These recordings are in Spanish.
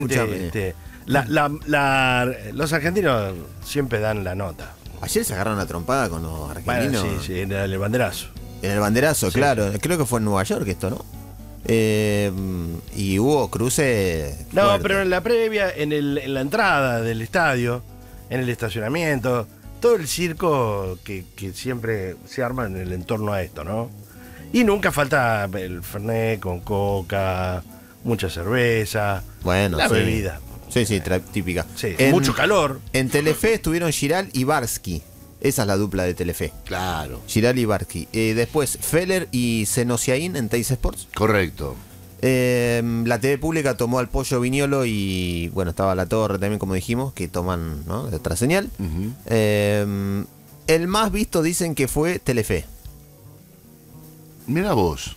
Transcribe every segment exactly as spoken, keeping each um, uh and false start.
Escúchame. Este, la, la, la, los argentinos siempre dan la nota. Ayer se agarraron a trompada con los argentinos. Bueno, sí, sí, en el banderazo. En el banderazo, Sí, claro. Creo que fue en Nueva York esto, ¿no? Eh, y hubo cruce. No, fuerte. pero en la previa, en, el, en la entrada del estadio, en el estacionamiento, todo el circo que, que siempre se arma en el entorno a esto, ¿no? Y nunca falta el fernet con coca, mucha cerveza, Bueno, la sí. bebida. Sí, sí, tra- típica. Sí, En- mucho calor. En Telefe estuvieron Giral y Barsky. Esa es la dupla de Telefe. Claro, Giral y Barsky. Eh, después Feller y Senosiaín en Teis Sports. correcto. Eh, la T V pública tomó al Pollo Viñolo y, bueno, estaba La Torre también, como dijimos, que toman, ¿no?, de otra señal. Ujú. Eh, el más visto dicen que fue Telefe. Mira vos.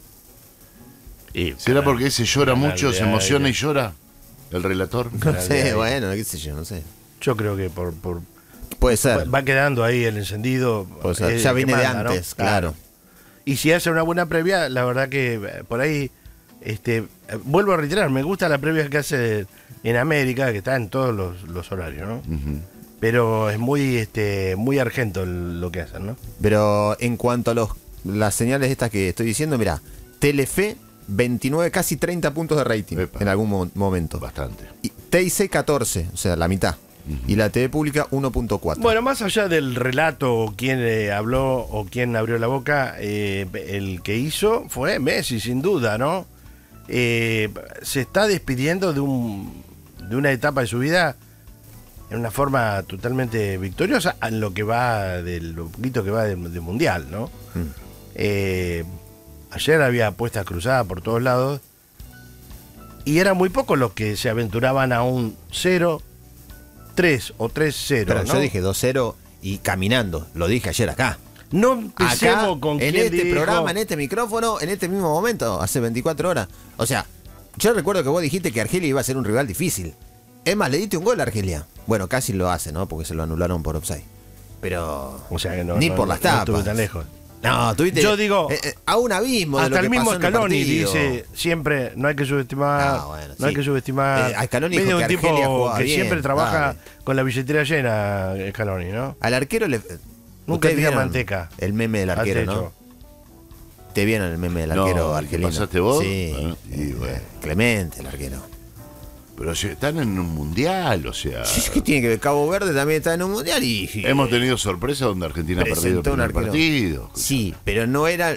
Y, ¿Será porque ese llora canal mucho, de se emociona aire. y llora? ¿El relator? No Canal de sé, aire. bueno, qué sé yo, no sé. Yo creo que por, por Puede ser. va quedando ahí el encendido. Puede ser. eh, Ya que viene de manda, ¿no? antes, claro. Y si hace una buena previa, la verdad que eh, por ahí, este, eh, vuelvo a reiterar, me gusta la previa que hace en América, que está en todos los, los horarios, ¿no? Ujú. Pero es muy, este, muy argento el- lo que hacen, ¿no? Pero en cuanto a los las señales estas que estoy diciendo, mira, Telefe, veintinueve, casi treinta puntos de rating Epa. en algún mo- momento. Bastante. Y T I C catorce, o sea, la mitad. Y la T V pública uno punto cuatro. Bueno, más allá del relato o quién eh, habló o quién abrió la boca, eh, el que hizo fue Messi, sin duda, ¿no? Eh, se está despidiendo de, un, de una etapa de su vida en una forma totalmente victoriosa en lo que va de lo poquito que va del de mundial, ¿no? Mm. Eh, ayer había apuestas cruzadas por todos lados y eran muy pocos los que se aventuraban a un cero tres o tres cero. Pero ¿no? yo dije dos cero y caminando. Lo dije ayer acá. No Acá, empecemos con en quién este dijo- programa, en este micrófono, en este mismo momento, hace veinticuatro horas. O sea, yo recuerdo que vos dijiste que Argelia iba a ser un rival difícil. Es más, le diste un gol a Argelia. Bueno, casi lo hace, ¿no? Porque se lo anularon por offside. Pero O sea que no, ni no- por las no tapas. estuve tan lejos. No, tuviste. Yo digo, eh, eh, a un abismo de Hasta lo que el mismo pasó en el Scaloni partido. dice siempre no hay que subestimar, Ah, bueno, no sí. hay que subestimar. Eh, a Scaloni Medio dijo un que Argelia tipo jugaba que bien, siempre trabaja dale. con la billetera llena, Scaloni, ¿no? Al arquero le. Nunca ¿Ustedes tira vieron manteca El meme del al arquero, techo. ¿no? Te vieron el meme del No, arquero ¿el que argelino. pasaste vos? Sí. Bueno, y bueno. Eh, Clemente, el arquero. Pero si están en un mundial, o sea. ¿Qué tiene que ver? Cabo Verde también está en un mundial y. Hemos tenido sorpresas donde Argentina ha perdido el presentó un primer arquero. partido. Sí, pero no era.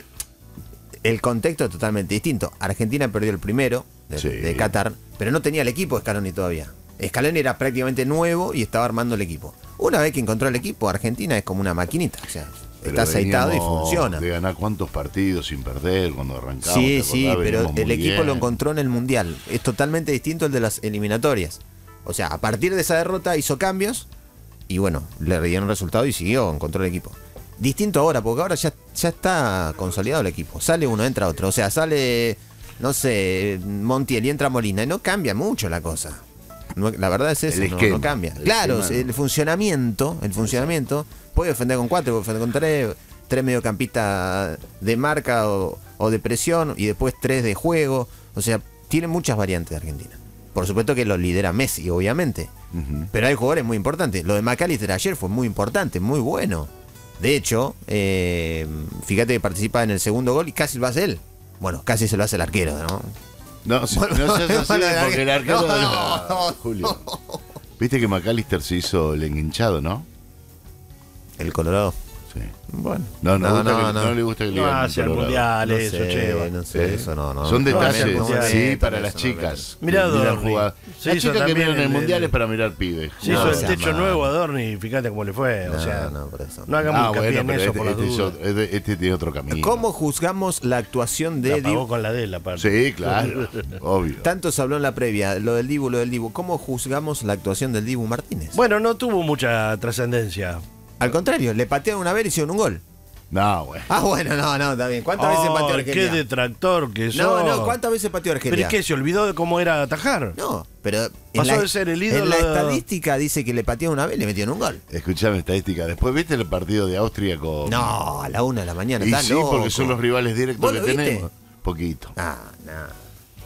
El contexto es totalmente distinto. Argentina perdió el primero de, Sí. de Qatar, pero no tenía el equipo Scaloni todavía. Scaloni era prácticamente nuevo y estaba armando el equipo. Una vez que encontró el equipo, Argentina es como una maquinita. O sea, Pero está aceitado y veníamos funciona. De ganar cuántos partidos sin perder cuando arrancamos. Sí, ¿te sí, acordás? pero Veníamos el muy equipo bien. lo encontró en el Mundial. Es totalmente distinto al de las eliminatorias. O sea, a partir de esa derrota hizo cambios y bueno, le dieron resultado y siguió, encontró el equipo. Distinto ahora, porque ahora ya, ya está consolidado el equipo. Sale uno, entra otro. O sea, sale, no sé, Montiel y entra Molina. Y no cambia mucho la cosa. No, la verdad es eso, El no, esquema, no cambia. el Claro, esquema, el funcionamiento, el funcionamiento, puede defender con cuatro, puede defender con tres, tres mediocampistas de marca o, o de presión y después tres de juego. O sea, tiene muchas variantes Argentina. Por supuesto que lo lidera Messi, obviamente. Ujú. Pero hay jugadores muy importantes. Lo de McAllister ayer fue muy importante, muy bueno. De hecho, eh, fíjate que participa en el segundo gol y casi lo hace él. Bueno, casi se lo hace el arquero, ¿no? No, si- Bueno, no seas así, bueno, el porque el arquero. no, no, no, Julio. Viste que McAllister se hizo el enguinchado, ¿no? El Colorado. Sí. Bueno. No, no, No, gusta no, que- no. no le gusta que le No digan hacia el Colorado. mundial, No eso, sé, che. no sé, Eh, eso no, no. Son no, detalles, no me sí, metan, para eso las no me chicas. Mirá que miran Adorni. jugar. Se Las hizo chicas que también miran el el- mundial es para mirar pibes. Se No, hizo el sea techo mal. nuevo Adorni y fíjate cómo le fue. O No, sea, no, por eso. no hagamos Ah, hincapié bueno, en pero eso este, por las este, es dudas. otro- este- este tiene otro camino. ¿Cómo juzgamos la actuación La de pagó Dibu? con la de la parte. Sí, claro, obvio. Tanto se habló en la previa, lo del Dibu, lo del Dibu. ¿Cómo juzgamos la actuación del Dibu Martínez? Bueno, no tuvo mucha trascendencia. Al contrario, le patearon una vez y hicieron un gol. No, güey. Ah, bueno, no, no, está bien. ¿Cuántas veces Oh, pateó qué Argelia? detractor que No, sos. no, ¿cuántas veces pateó Argelia? ¿Pero es que se olvidó de cómo era atajar? No, pero en Pasó la, de ser el ídolo en la de- estadística dice que le patearon una vez y le metieron un gol. Escuchame estadística. Después viste el partido de Austria con. No, a la una de la mañana. Y está sí, loco. porque son los rivales directos ¿Vos que lo viste? tenemos. Poquito. Ah, no.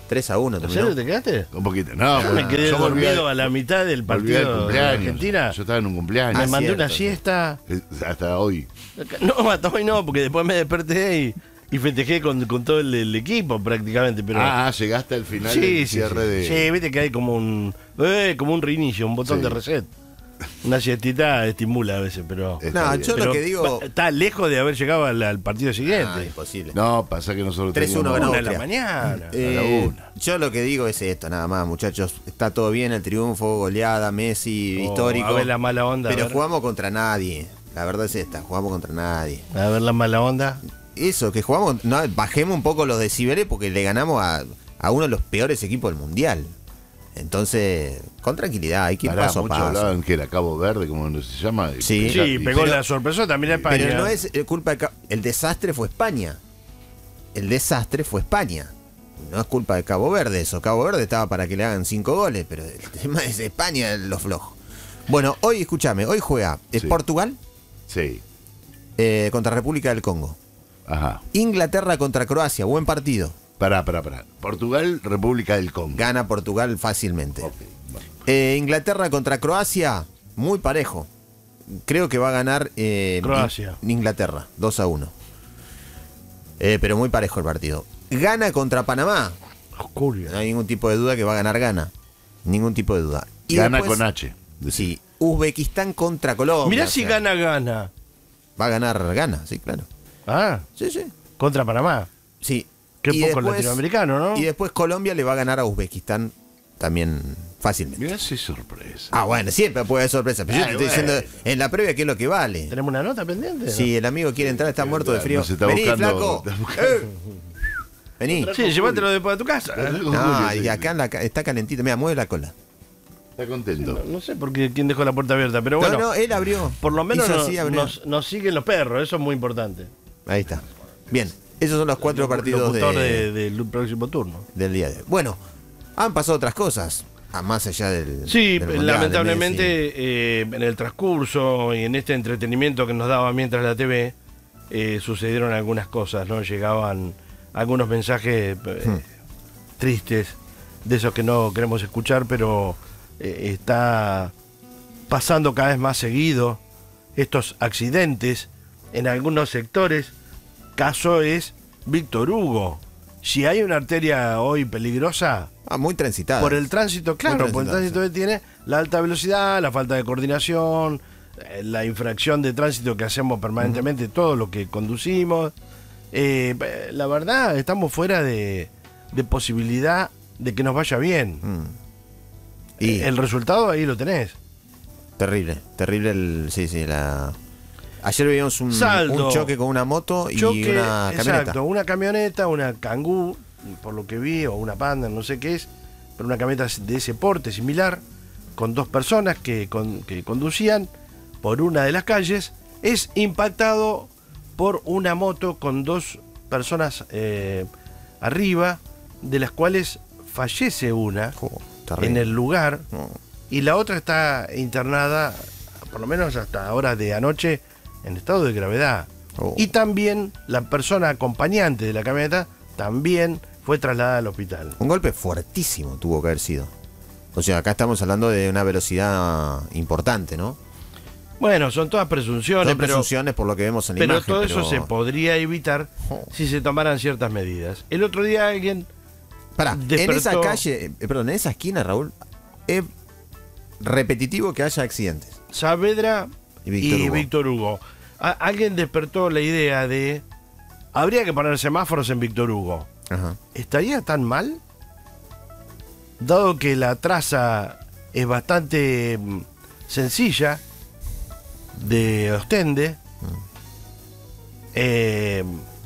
tres a uno ¿En terminó. serio te quedaste? Un poquito. No, Yo me bueno, quedé yo volví dormido a- a la mitad del volví al partido de cumpleaños. Argentina. Yo estaba en un cumpleaños. Me Ah, mandé cierto, una sí. siesta. Eh, Hasta hoy. No, hasta hoy no, porque después me desperté y, y festejé con, con todo el, el equipo prácticamente. Pero Ah, llegaste al final sí, del sí, cierre sí. de. Sí, viste que hay como un eh, como un reinicio, un botón Sí. de reset. Una siestita estimula a veces, pero, Está No, bien. yo pero lo que digo. está lejos de haber llegado al, al partido Ah, siguiente. imposible. No, pasa que nosotros tres uno teníamos- ganó Una de la Austria. mañana. Eh, a la una. yo lo que digo es esto, nada más, muchachos. Está todo bien, el triunfo, goleada, Messi, Oh, histórico. a ver la mala onda. a pero ver. jugamos contra nadie. La verdad es esta, jugamos contra nadie. A ver la mala onda. Eso, que jugamos, no, bajemos un poco los decibeles porque le ganamos a, a uno de los peores equipos del mundial. Entonces, con tranquilidad, hay que ir Pará, paso a muchos paso. hablaban que era Cabo Verde, como se llama. Sí. Sí, Y- pegó pero- la sorpresa también a España. Pero no es eh, culpa de Ca- el desastre fue España. El desastre fue España. No es culpa de Cabo Verde eso. Cabo Verde estaba para que le hagan cinco goles, pero el tema es España los flojos. Bueno, hoy escúchame, hoy juega eh, Sí. Portugal Sí. eh, contra República del Congo. Ajá. Inglaterra contra Croacia, buen partido. Pará, pará, pará. Portugal, República del Congo. Gana Portugal fácilmente. Ok, bueno. Eh, Inglaterra contra Croacia, muy parejo. Creo que va a ganar eh, Croacia. In- Inglaterra, dos a uno. Eh, pero muy parejo el partido. Gana contra Panamá. Oscurio. No hay ningún tipo de duda que va a ganar Gana. Ningún tipo de duda. Y Gana después- con H. Sí. Uzbekistán contra Colombia. Mirá o si sea, gana, gana. Va a ganar Gana, sí, claro. Ah, Sí, sí. contra Panamá. Sí. Qué Y poco después- latinoamericano, ¿no? Y después Colombia le va a ganar a Uzbekistán también fácilmente. Mirá si sorpresa. Ah, bueno, siempre puede haber sorpresa. Pero yo te Ay, estoy bueno. diciendo en la previa qué es lo que vale. ¿Tenemos una nota pendiente? Si el amigo quiere entrar, está muerto de frío. No se está Vení, buscando- flaco. está buscando- Eh. Vení. ¿no? Sí, llévatelo después de tu casa. No, y acá en la ca- está calentito. Mira, mueve la cola. Está contento. No, no sé por qué quién dejó la puerta abierta, pero No, bueno. no, él abrió. Por lo menos Hizo nos, así, abrió. nos- nos siguen los perros, eso es muy importante. Ahí está. Bien, esos son los cuatro partidos Locutor de- de- del próximo turno. del día de hoy. Bueno, han pasado otras cosas. ah, Más allá del. Sí, del Mundial, de lamentablemente Messi. eh, en el transcurso y en este entretenimiento que nos daba mientras la T V, eh, sucedieron algunas cosas, ¿no? Llegaban algunos mensajes eh, Hmm. tristes, de esos que no queremos escuchar, pero eh, está pasando cada vez más seguido estos accidentes en algunos sectores. Caso es Víctor Hugo. Si hay una arteria hoy peligrosa, Ah, muy transitada. por el tránsito, claro, Muy por el transitado, tránsito que tiene, la alta velocidad, la falta de coordinación, eh, la infracción de tránsito que hacemos permanentemente, todo lo que conducimos. Eh, eh, la verdad, estamos fuera de, de posibilidad de que nos vaya bien. Mm. Y Eh, El resultado ahí lo tenés. terrible, terrible el. Sí, sí, la. Ayer vimos un, Saldo. un choque con una moto y Choque, una camioneta. exacto, una camioneta, una Kangoo, por lo que vi, o una Panda, no sé qué es, pero una camioneta de ese porte similar, con dos personas que, con- que conducían por una de las calles, es impactado por una moto con dos personas eh, arriba, de las cuales fallece una Jo, terrible. en el lugar No. y la otra está internada, por lo menos hasta ahora de anoche, en estado de gravedad. Oh. Y también la persona acompañante de la camioneta también fue trasladada al hospital. Un golpe fuertísimo tuvo que haber sido. O sea, acá estamos hablando de una velocidad importante, ¿no? Bueno, son todas presunciones, Son pero, presunciones por lo que vemos en la pero imagen. todo pero- eso se podría evitar Oh. si se tomaran ciertas medidas. El otro día alguien Pará, en despertó- esa calle, eh, perdón, en esa esquina, Raúl, es repetitivo que haya accidentes. Saavedra Y y Víctor Víctor Hugo. Hugo. A- alguien despertó la idea de habría que poner semáforos en Víctor Hugo. Ajá. ¿Estaría tan mal? Dado que la traza es bastante mm, sencilla de Ostende, eh,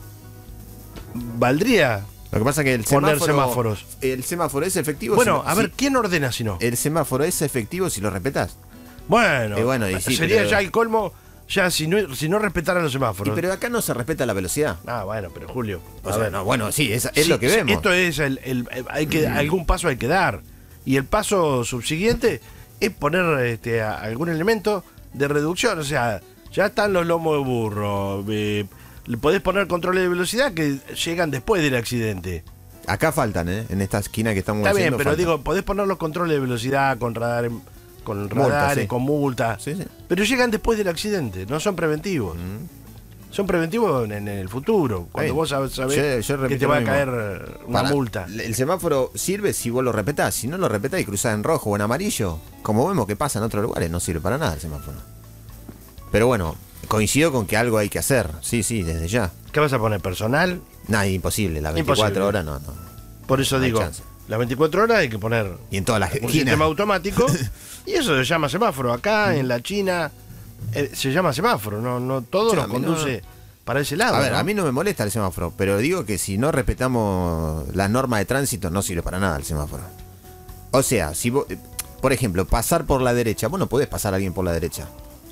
valdría. Lo que pasa es que el Poner semáforo, semáforos. El semáforo es efectivo. Bueno, si- a ver, si- ¿quién ordena si no? el semáforo es efectivo si lo respetas. Bueno, Y bueno, y sí, sería pero- ya el colmo, ya si no, si no respetaran los Y semáforos. pero acá no se respeta la velocidad. Ah, bueno, pero Julio. O a sea, ver. no, bueno, sí, es, es Sí, lo que sí, vemos. Esto es el, el- el- hay que algún paso hay que dar y el paso subsiguiente es poner este, a- algún elemento de reducción, o sea, ya están los lomos de burro, eh, le podés poner controles de velocidad que llegan después del accidente. Acá faltan, ¿eh? En esta esquina que estamos Está bien, haciendo, pero faltan. digo, podés poner los controles de velocidad con radar, con Multa, radares, sí. con multa. Sí, sí. Pero llegan después del accidente, no son preventivos. Son preventivos en, en el futuro, cuando bien. vos sabés, sabés Yo- yo que repito te va a lo mismo. caer una Para- multa. El semáforo sirve si vos lo respetás. Si no lo respetás y cruzás en rojo o en amarillo, como vemos que pasa en otros lugares, no sirve para nada el semáforo. Pero bueno, coincido con que algo hay que hacer. Sí, sí, desde ya. ¿Qué vas a poner? ¿Personal? Nada, imposible. Las veinticuatro Imposible. horas no, no. Por eso No hay digo, chance. las veinticuatro horas hay que poner Y en todas las un esquinas. sistema automático y eso se llama semáforo. Acá en la China eh, se llama semáforo, no, no todo Sí, nos a mí no- conduce para ese lado. A ver, ¿no? a mí no me molesta el semáforo, pero digo que si no respetamos las normas de tránsito no sirve para nada el semáforo. O sea, si vos, eh, por ejemplo, pasar por la derecha, vos no podés pasar a alguien por la derecha.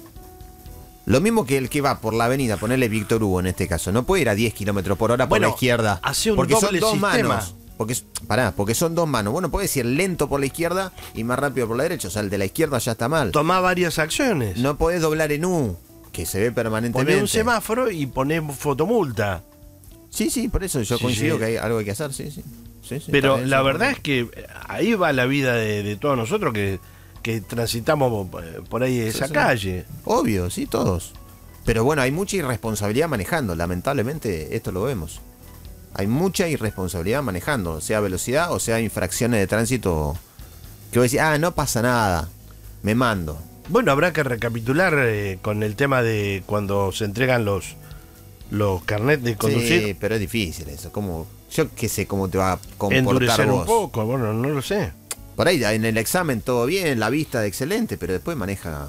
Lo mismo que el que va por la avenida, ponerle Víctor Hugo en este caso, no puede ir a diez kilómetros por hora por Bueno, la izquierda. hace un porque son doble dos sistema. manos. Porque, pará, porque son dos manos. Vos no podés ir lento por la izquierda y más rápido por la derecha. O sea, el de la izquierda ya está mal. Tomá varias acciones. No podés doblar en U, que se ve permanentemente. Poné un semáforo y ponés fotomulta. Sí, sí, por eso yo Sí, coincido sí. que hay algo hay que hacer, sí, sí. Sí, sí, Pero está bien, la sí, verdad bueno. es que ahí va la vida de, de todos nosotros que, que transitamos eh, por ahí esa sí. calle. Obvio, sí, todos. Pero bueno, hay mucha irresponsabilidad manejando, lamentablemente esto lo vemos. Hay mucha irresponsabilidad manejando, sea velocidad o sea infracciones de tránsito. Que vos decís, ah, no pasa nada, me mando. Bueno, habrá que recapitular eh, con el tema de cuando se entregan los los carnets de conducir. Sí, pero es difícil eso. Como, yo qué sé cómo te va a comportar Endurecer un vos. poco, bueno, no lo sé. Por ahí en el examen todo bien, la vista excelente, pero después maneja.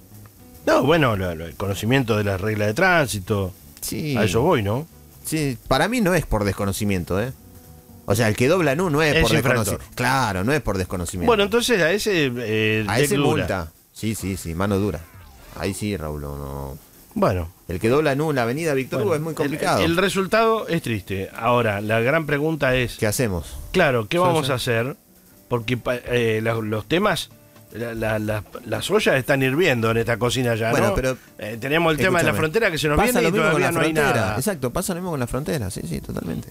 No, bueno, lo- lo- el conocimiento de las reglas de tránsito, Sí. a eso voy, ¿no? Sí, para mí no es por desconocimiento, ¿eh? O sea, el que dobla en U no es, Es por infractor. desconocimiento. Claro, no es por desconocimiento. Bueno, entonces a ese eh, a de ese dura. multa. Sí, sí, sí, mano dura. Ahí sí, Raúl, no, no. Bueno, El que dobla en U en la avenida Víctor Hugo bueno, es muy el- complicado. El, resultado es triste. Ahora, la gran pregunta es, ¿Qué hacemos? claro, ¿qué Sí, vamos sí. a hacer? Porque pa- eh, la- los temas, la- la- la- las ollas están hirviendo en esta cocina ya, Bueno, ¿no? pero- Eh, tenemos el tema de la Escúchame, frontera que se nos pasa viene lo y mismo con todavía la no hay frontera. nada. Exacto, pasa lo mismo con la frontera, sí, sí, totalmente.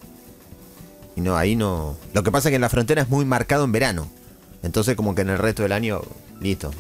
Y no, ahí no. Lo que pasa es que en la frontera es muy marcado en verano. Entonces, como que en el resto del año, listo.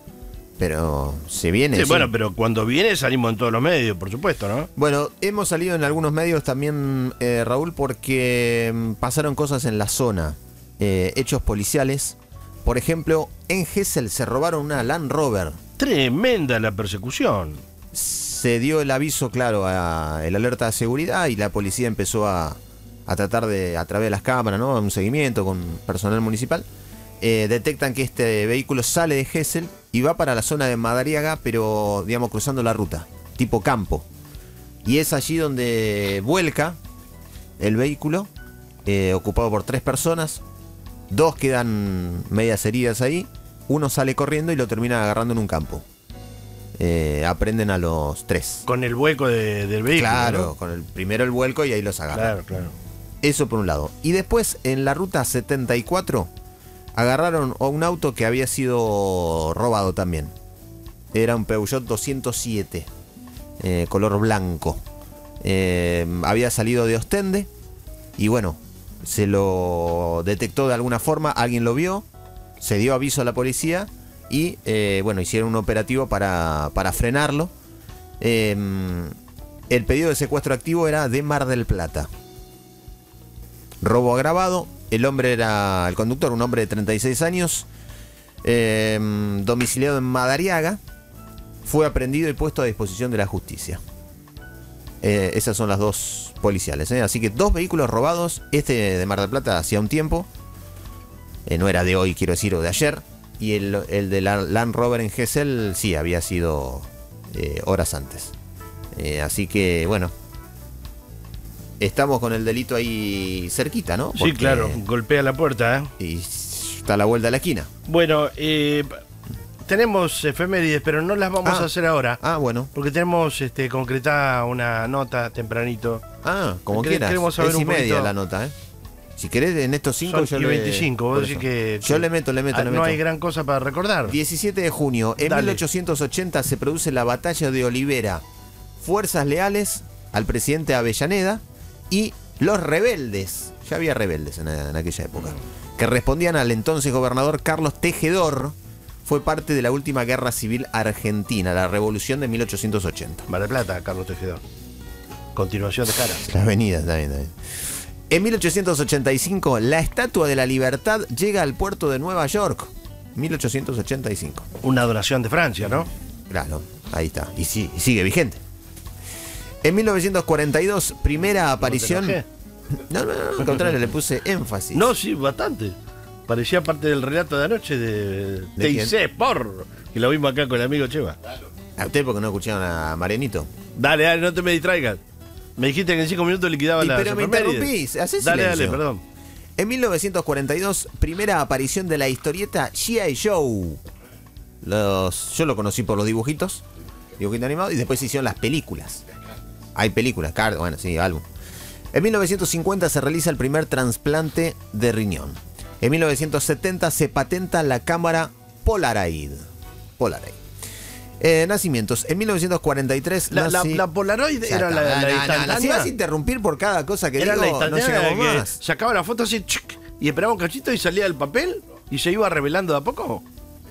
Pero se viene. Sí, sí. bueno, pero cuando viene salimos en todos los medios, por supuesto, ¿no? Bueno, hemos salido en algunos medios también, eh, Raúl, porque mm, pasaron cosas en la zona, eh, hechos policiales. Por ejemplo, en Gesell se robaron una Land Rover. Tremenda la persecución. Se dio el aviso, claro, a el alerta de seguridad y la policía empezó a, a tratar de, a través de las cámaras, ¿no? Un seguimiento con personal municipal. Eh, detectan que este vehículo sale de Gesell y va para la zona de Madariaga, pero, digamos, cruzando la ruta, tipo campo. Y es allí donde vuelca el vehículo, eh, ocupado por tres personas. Dos quedan medias heridas ahí. Uno sale corriendo y lo termina agarrando en un campo. Eh, aprenden a los tres. Con el hueco de- del vehículo. Claro, ¿no? con el primero el vuelco y ahí los agarran. Claro, claro. Eso por un lado. Y después en la ruta setenta y cuatro agarraron a un auto que había sido robado también. Era un Peugeot doscientos siete, eh, color blanco. Eh, había salido de Ostende y bueno, se lo detectó de alguna forma, alguien lo vio, se dio aviso a la policía y eh, bueno, hicieron un operativo para, para frenarlo. Eh, el pedido de secuestro activo era de Mar del Plata. Robo agravado. El hombre era, el conductor, un hombre de treinta y seis años, eh, domiciliado en Madariaga, fue aprendido y puesto a disposición de la justicia. Eh, esas son las dos policiales, ¿eh? Así que dos vehículos robados, este de Mar del Plata hacía un tiempo, eh, no era de hoy, quiero decir, o de ayer, y el, el de la Land Rover en Gesell sí había sido eh, horas antes. Eh, así que, bueno, estamos con el delito ahí cerquita, ¿no? Sí, Porque- claro, golpea la puerta, ¿eh? Y está a la vuelta de la esquina. Bueno, eh, tenemos efemérides, pero no las vamos Ah. a hacer ahora. Ah, bueno. Porque tenemos este, concretada una nota tempranito. Ah, como Quere- quieras. queremos saber es un y media poquito- la nota, ¿eh? Si querés, en estos cinco Son yo y le... veinticinco, vos por decís eso. que... Yo le meto, le meto, ah, le no meto. hay gran cosa para recordar. diecisiete de junio, en Dale. mil ochocientos ochenta se produce la batalla de Olivera. Fuerzas leales al presidente Avellaneda y los rebeldes, Ya había rebeldes en, en aquella época. Que respondían al entonces gobernador Carlos Tejedor. Fue parte de la última guerra civil argentina, la revolución de mil ochocientos ochenta. Mar del Plata, Carlos Tejedor. Continuación de Jara. La avenida, está bien, está bien. En mil ochocientos ochenta y cinco, la Estatua de la Libertad llega al puerto de Nueva York. mil ochocientos ochenta y cinco. Una donación de Francia, ¿no? Claro, ahí está. Y, sí, y sigue vigente. En mil novecientos cuarenta y dos, primera aparición... ¿No te enojé? No, no, no, al contrario, le puse énfasis. No, sí, bastante. Parecía parte del relato de anoche de ¿De T I quién? C, por que lo vimos acá con el amigo Cheva. ¿A usted porque no escucharon a Marianito? Dale, dale, no te me distraigas. Me dijiste que en cinco minutos liquidaba Y la pero me interrumpís, hacé Dale, silencio. dale, perdón. En mil novecientos cuarenta y dos, primera aparición de la historieta G I. Joe. Los, yo lo conocí por los dibujitos, dibujitos animados, y después se hicieron las películas. Hay películas, card, bueno, sí, álbum. En mil novecientos cincuenta se realiza el primer trasplante de riñón. En mil novecientos setenta se patenta la cámara Polaroid. Polaroid. Eh, nacimientos. En mil novecientos cuarenta y tres La, la, nací- la Polaroid Ya era está, la, la no, no, no, instantánea. si vas a interrumpir por cada cosa que Era digo, la no instantánea llegamos que más. sacaba la foto así chuc, y esperaba un cachito y salía del papel y se iba revelando de a poco.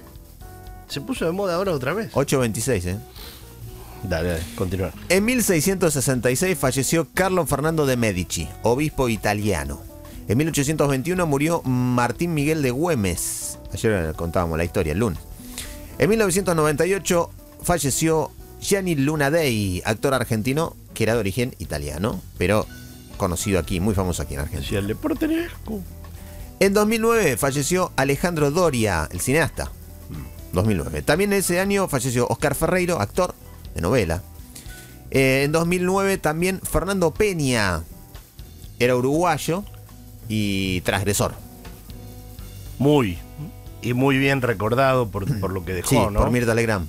Se puso de moda ahora otra vez. ocho veintiséis, ¿eh? Dale, dale, continúa. En mil seiscientos sesenta y seis falleció Carlo Fernando de Medici, obispo italiano. En mil ochocientos veintiuno murió Martín Miguel de Güemes. Ayer contábamos la historia, el lunes. En mil novecientos noventa y ocho falleció Gianni Lunadei, actor argentino que era de origen italiano, pero conocido aquí, muy famoso aquí en Argentina. Decía el deportenesco. En dos mil nueve falleció Alejandro Doria, el cineasta. dos mil nueve. También ese año falleció Oscar Ferreiro, actor de novela. Eh, en dos mil nueve también Fernando Peña, era uruguayo y transgresor. Muy. Y muy bien recordado por, por lo que dejó, Sí, ¿no? por Mirta Legrand.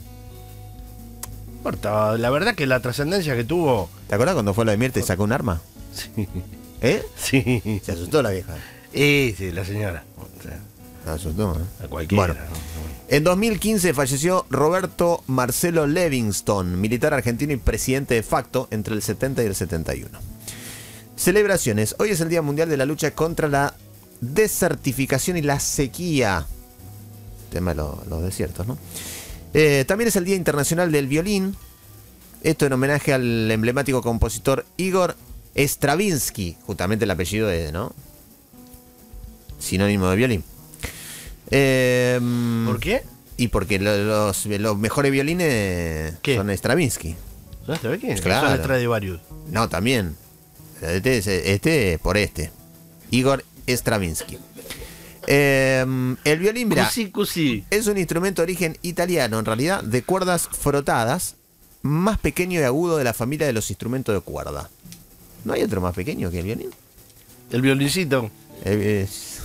Importa, la verdad que la trascendencia que tuvo. ¿Te acuerdas cuando fue lo de Mirta y sacó un arma? Sí. ¿Eh? Sí. Se asustó la vieja. Eh, sí, la señora. O sea, Se asustó, ¿eh? a cualquiera. Bueno. ¿no? En dos mil quince falleció Roberto Marcelo Livingston, militar argentino y presidente de facto entre el setenta y el setenta y uno. Celebraciones. Hoy es el Día Mundial de la Lucha contra la Desertificación y la Sequía. Tema de lo- los desiertos, ¿no? Eh, también es el Día Internacional del Violín. Esto en homenaje al emblemático compositor Igor Stravinsky. Justamente el apellido de, ¿no? Sinónimo de violín. Eh, ¿Por qué? Y porque lo- los, los mejores violines ¿Qué? son Stravinsky. ¿Sabes de qué? Claro. Esa letra de varios. No, No, también. Este, es- este por este. Igor Stravinsky. Eh, el violín, mira, Cusi, cusi. es un instrumento de origen italiano, en realidad, de cuerdas frotadas, más pequeño y agudo de la familia de los instrumentos de cuerda. ¿No hay otro más pequeño que el violín? El violincito. Eh, es-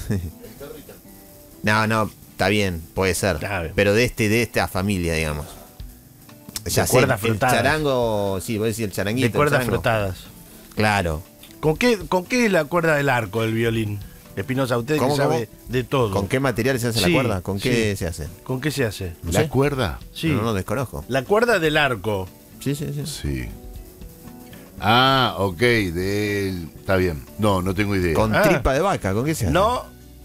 no, no, está bien, puede ser. Está bien. Pero de este, de esta familia, digamos. Ya sé, cuerdas el frotadas. charango, sí, voy a decir el charanguito. De cuerdas el charango. frotadas. Claro. ¿Con qué, ¿Con qué es la cuerda del arco del violín? Espinosa, usted que ¿Cómo, sabe de todo. ¿Con qué material se hace Sí, la cuerda? ¿Con qué sí. se hace? ¿Con qué se hace? No ¿La sé. cuerda? Sí. No, no, desconozco. La cuerda del arco. Sí, sí, sí. Sí. Ah, ok, del... Está bien. No, no tengo idea. Con Ah. tripa de vaca, ¿con qué se hace? No.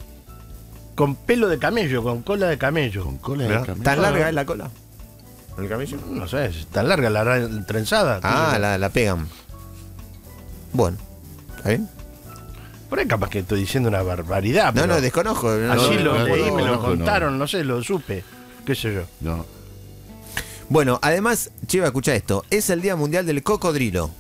Con pelo de camello, con cola de camello. Con cola de Mirá, camello. ¿tan larga es la cola? ¿El camello? No sé, es tan larga la ra- trenzada. Ah, la, la pegan. Bueno, ¿está bien? Por ahí capaz que estoy diciendo una barbaridad. No, pero no, desconozco. no, Así no, lo no, leí, no, me lo no, no. contaron, no sé, lo supe. Qué sé yo. No. Bueno, además, Cheva, escucha esto. Es el Día Mundial del Cocodrilo.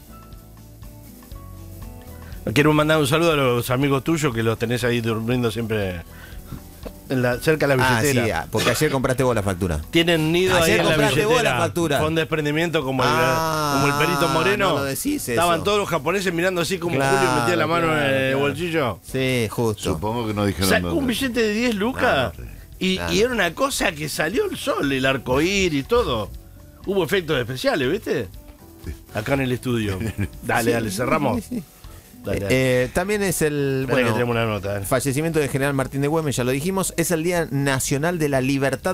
Quiero mandar un saludo a los amigos tuyos que los tenés ahí durmiendo siempre en la, cerca de la Ah, billetera. sí, ah, porque ayer compraste vos la factura. Tienen nido Ayer ahí en la compraste vos billetera. la factura. Fue un desprendimiento como el, Ah, como el Perito Moreno. no lo decís eso. Estaban todos los japoneses mirando así como Claro, Julio metía la mano claro, en el claro. bolsillo. Sí, justo. Supongo que no dijeron Sacó un dónde. billete de diez lucas Claro, y, claro. y era una cosa que salió el sol, el arcoíris y todo. Hubo efectos especiales, ¿viste? Acá en el estudio. Dale, dale, cerramos. Sí, sí. Dale, dale. Eh, también es el Espera que bueno, tenemos una nota. eh. fallecimiento del general Martín de Güemes, ya lo dijimos. Es el Día Nacional de la Libertad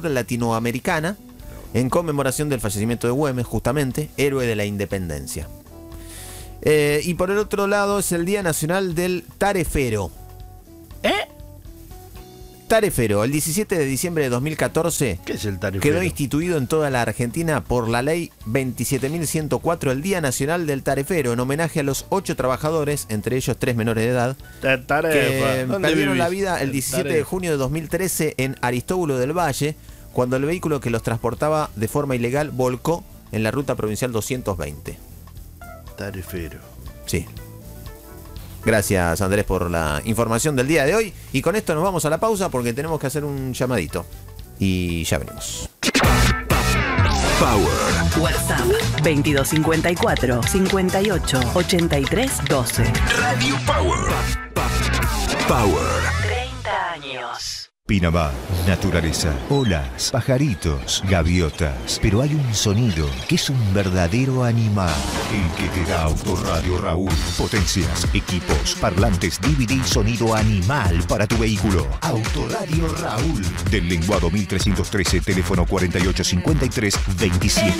Eh, y por el otro lado es el Día Nacional del Tarefero. ¿Eh? Tarefero, el diecisiete de diciembre de dos mil catorce, ¿Qué es el tarefero? quedó instituido en toda la Argentina por la ley veintisiete mil ciento cuatro el Día Nacional del Tarefero, en homenaje a los ocho trabajadores, entre ellos tres menores de edad, Ta- tarefa. que ¿Dónde perdieron vivís? la vida el diecisiete de Tarefa. junio de dos mil trece en Aristóbulo del Valle, cuando el vehículo que los transportaba de forma ilegal volcó en la ruta provincial doscientos veinte. Tarefero. Sí. Gracias, Andrés, por la información del día de hoy. Y con esto nos vamos a la pausa porque tenemos que hacer un llamadito. Y ya venimos. Power. WhatsApp veintidós cincuenta y cuatro, cincuenta y ocho, ochenta y tres, doce. Radio Power. Power. treinta años. Pinamar, naturaleza, olas, pajaritos, gaviotas. Pero hay un sonido que es un verdadero animal. El que te da Autoradio Raúl. Potencias, equipos, parlantes, D V D, sonido animal para tu vehículo. Autoradio Raúl. Del Lenguado mil trescientos trece, teléfono cuarenta y ocho cincuenta y tres veintisiete.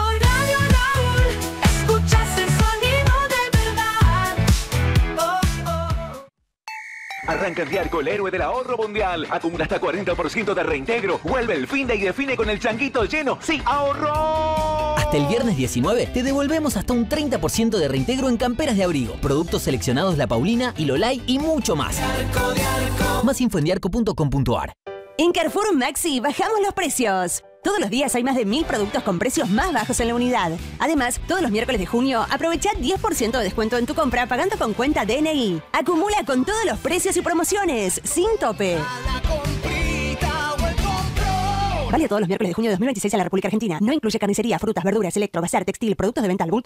Arranca el día con el héroe del ahorro mundial. Acumula hasta cuarenta por ciento de reintegro. Vuelve el fin de y define con el changuito lleno. ¡Sí, ahorró! Hasta el viernes diecinueve te devolvemos hasta un treinta por ciento de reintegro en camperas de abrigo, productos seleccionados La Paulina y Lolay y mucho más. Arco de Arco. Más info en diarco punto com punto ar. En Carrefour Maxi bajamos los precios. Todos los días hay más de mil productos con precios más bajos en la unidad. Además, todos los miércoles de junio aprovecha diez por ciento de descuento en tu compra pagando con cuenta D N I. Acumula con todos los precios y promociones, sin tope. Vale todos los miércoles de junio de dos mil veintiséis en la República Argentina. No incluye carnicería, frutas, verduras, electro, bazar, textil, productos de venta al bulto.